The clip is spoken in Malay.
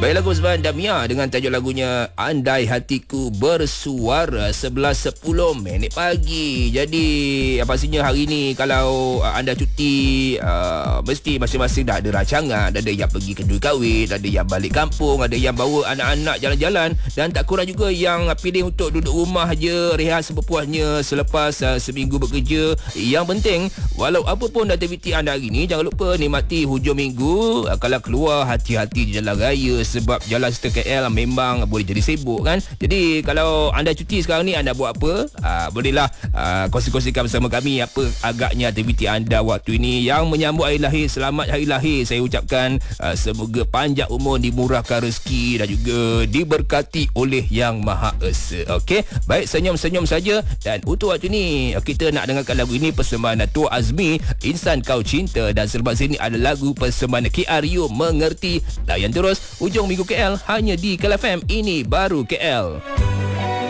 Baik, lagu Osman Damia dengan tajuk lagunya Andai Hatiku Bersuara 11.10 minit pagi. Jadi pastinya hari ni kalau anda cuti, mesti masing-masing dah ada rancangan. Ada yang pergi kenduri kahwin, ada yang balik kampung, ada yang bawa anak-anak jalan-jalan, dan tak kurang juga yang pilih untuk duduk rumah je, rehat sepuasnya selepas seminggu bekerja. Yang penting, walau apa pun aktiviti anda hari ni, jangan lupa nikmati hujung minggu. Kalau keluar, hati-hati di jalan raya, sebab jalan serta KL memang boleh jadi sibuk kan. Jadi kalau anda cuti sekarang ni, anda buat apa? Bolehlah kongsi-kongsikan bersama kami apa agaknya aktiviti anda waktu ini. Yang menyambut hari lahir, selamat hari lahir saya ucapkan. Semoga panjang umur, dimurahkan rezeki dan juga diberkati oleh Yang Maha Esa. Okey, baik, senyum-senyum saja. Dan untuk waktu ni kita nak dengarkan lagu ini, persembahan Tua Azmi, Insan Kau Cinta. Dan selepas ini ada lagu persembahan KRU, Mengerti. Layan terus hujung minggu KL hanya di KL FM. Ini baru KL.